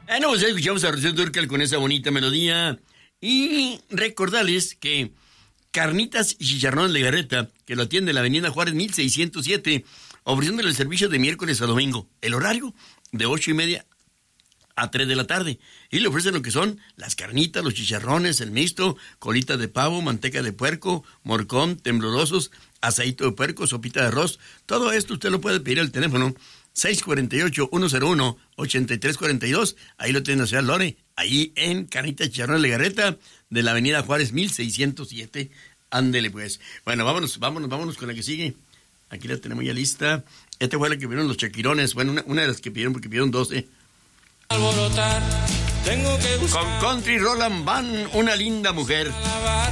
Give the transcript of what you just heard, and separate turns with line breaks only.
Pues escuchamos a Rocío Dúrcal con esa bonita melodía. Y recordarles que Carnitas y Chicharrón Legarreta, que lo atiende en la avenida Juárez 1607, ofreciéndole el servicio de miércoles a domingo. El horario de 8:30 a 3 de la tarde. Y le ofrecen lo que son las carnitas, los chicharrones, el mixto, colita de pavo, manteca de puerco, morcón, temblorosos, aceite de puerco, sopita de arroz. Todo esto usted lo puede pedir al teléfono 648-101-8342. Ahí lo tiene la ciudad Lore, ahí en Carnitas Chicharrón Legarreta de la avenida Juárez 1607. Ándele pues. Bueno, vámonos con la que sigue. Aquí la tenemos ya lista. Esta fue la que pidieron los chaquirones. Bueno, una de las que pidieron, porque pidieron 12.
Alborotar, tengo que buscar.
Con Country Roland Van, una linda mujer.